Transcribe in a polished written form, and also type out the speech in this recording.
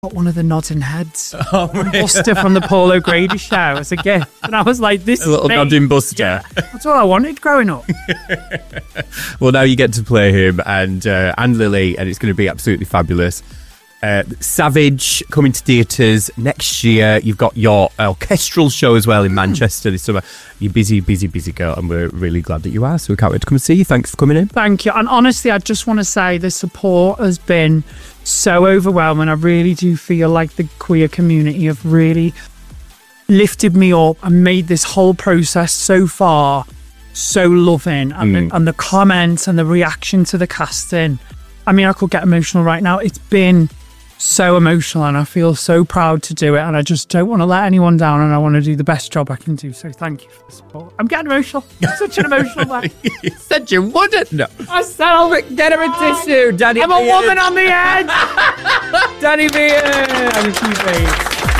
got one of the nodding heads. Buster from the Paul O'Grady show as a gift. And I was like, this is a little me. nodding Buster. Yeah, that's all I wanted growing up. Well, now you get to play him and Lily, and it's going to be absolutely fabulous. Savage coming to theatres next year. You've got your orchestral show as well in Manchester this summer. You're busy girl, and we're really glad that you are, so we can't wait to come and see you. Thanks for coming in. Thank you. And honestly, I just want to say the support has been so overwhelming. I really do feel like the queer community have really lifted me up and made this whole process so far so loving. And the comments and the reaction to the casting. I mean, I could get emotional right now. It's been so emotional and I feel so proud to do it, and I just don't want to let anyone down, and I want to do the best job I can do. So thank you for the support. I'm getting emotional. I'm such an emotional man. You said you wouldn't. No. I said I'll get her a tissue, Danny. I'm a woman on the edge. Danny Beard.